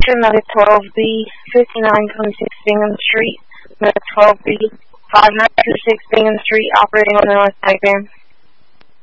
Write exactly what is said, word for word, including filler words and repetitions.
Another twelve B, fifty-nine twenty-six Bingham Street. Another twelve B, five nine two six Bingham Street, operating on the North Side Band.